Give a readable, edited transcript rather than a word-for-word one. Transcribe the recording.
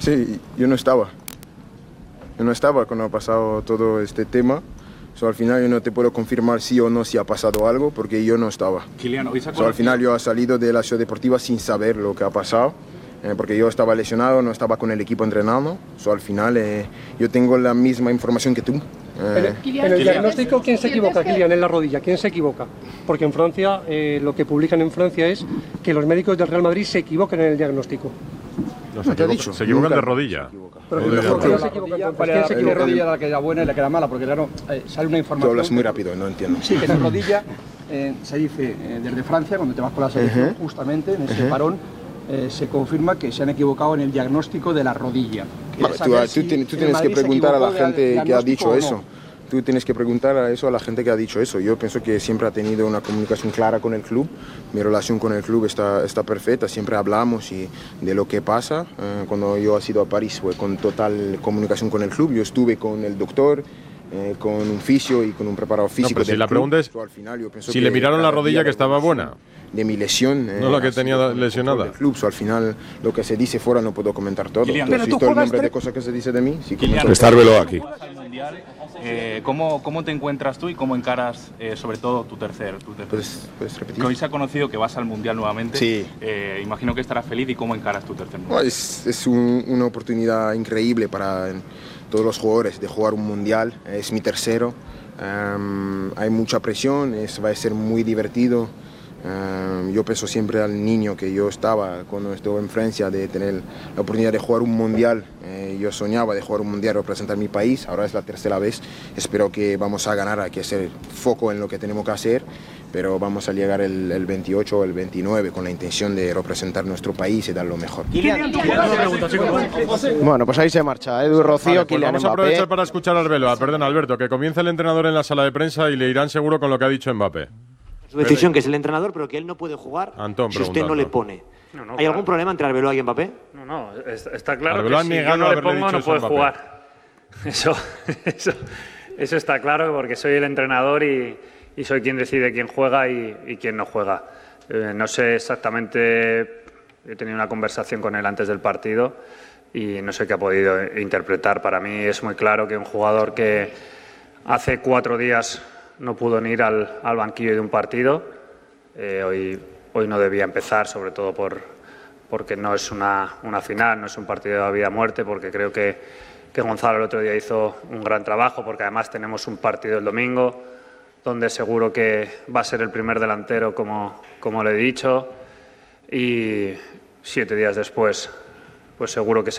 Sí, yo no estaba. Yo no estaba cuando ha pasado todo este tema. Al final yo no te puedo confirmar sí o no si ha pasado algo porque yo no estaba. Kylian, hoy se Al final yo he salido de la ciudad deportiva sin saber lo que ha pasado. Porque yo estaba lesionado, no estaba con el equipo entrenando. Al final yo tengo la misma información que tú. En el diagnóstico, ¿quién se equivoca, Kylian, en la rodilla? ¿Quién se equivoca? Porque en Francia, lo que publican en Francia es que los médicos del Real Madrid se equivocan en el diagnóstico. No, se equivocan de rodilla. Pero ¿quién se equivoca entonces? ¿Quién se equivoca? ¿Qué rodilla era la que era buena y la que era mala? Porque claro, sale una información... Tú hablas muy rápido, no entiendo. Sí, que en la rodilla se dice desde Francia, cuando te vas con la selección, justamente en ese parón, se confirma que se han equivocado en el diagnóstico de la rodilla. Vale, tú tienes que preguntar a la gente que ha dicho eso. Tú tienes que preguntar a eso a la gente que ha dicho eso. Yo pienso que siempre ha tenido una comunicación clara con el club. Mi relación con el club está perfecta. Siempre hablamos de lo que pasa. Cuando yo he ido a París fue con total comunicación con el club. Yo estuve con el doctor, con un fisio y con un preparador físico. No, pero si la pregunta es, al final, yo pienso si le miraron la rodilla que estaba buena. De mi lesión. No la que tenía lesionada. El club, al final, lo que se dice fuera no puedo comentar todo. Kylian, ¿Tú has visto el nombre de cosas que se dice de mí? Sí, Está Arbeloa aquí. ¿Cómo te encuentras tú y cómo encaras sobre todo tu tercer? ¿Puedes repetir? Que hoy se ha conocido que vas al Mundial nuevamente. Sí. Imagino que estarás feliz. ¿Y cómo encaras tu tercer Mundial? Es una oportunidad increíble para todos los jugadores de jugar un Mundial. Es mi tercero. Hay mucha presión, va a ser muy divertido. Yo pienso siempre al niño que yo estaba cuando estuve en Francia de tener la oportunidad de jugar un mundial. Yo soñaba de jugar un mundial, representar mi país. Ahora es la tercera vez. Espero que vamos a ganar, hay que hacer foco en lo que tenemos que hacer, pero vamos a llegar el 28 o el 29 con la intención de representar nuestro país y dar lo mejor. Bueno, pues ahí se marcha Edu Rocío, Vale, pues Kylian vamos a Mbappé. aprovechar para escuchar a Arbeloa. Perdón, Alberto, que comience el entrenador en la sala de prensa y le irán seguro con lo que ha dicho Mbappé. Su decisión, que es el entrenador, pero que él no puede jugar Antón, si usted no le pone. ¿Hay algún problema entre Arbeloa y Mbappé? No, está claro Arbeloa que si negado yo no le haberle pongo dicho no eso puede a Mbappé. jugar. Eso está claro, porque soy el entrenador y soy quien decide quién juega y quién no juega. No sé exactamente, he tenido una conversación con él antes del partido y no sé qué ha podido interpretar. Para mí es muy claro que un jugador que hace 4 días no pudo ni ir al banquillo de un partido, hoy no debía empezar, sobre todo porque no es una final, no es un partido de vida o muerte, porque creo que Gonzalo el otro día hizo un gran trabajo, porque además tenemos un partido el domingo, donde seguro que va a ser el primer delantero, como le he dicho, y 7 días después, pues seguro que